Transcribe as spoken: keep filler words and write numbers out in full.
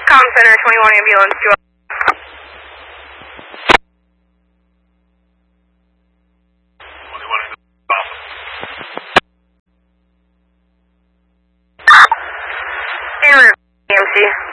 Com Center, twenty-one ambulance, go. twenty-one, E M C.